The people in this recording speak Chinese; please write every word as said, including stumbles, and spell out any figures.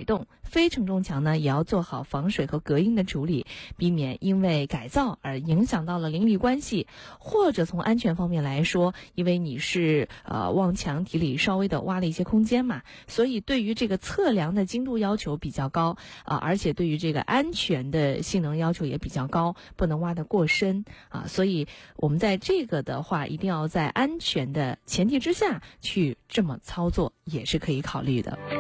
动。非承重墙呢，也要做好防水和隔音的处理，避免因为改造而影响到了邻里关系，或者从安全方面来说，因为你是呃往墙体里稍微的挖了一些空间嘛，所以对于这个测量的精度要求比较高啊、呃，而且对于这个安全的性能要求也比较高，不能挖得过深啊，所以我们在这个的话，一定要在安全的前提之下去这么操作，也是可以考虑的。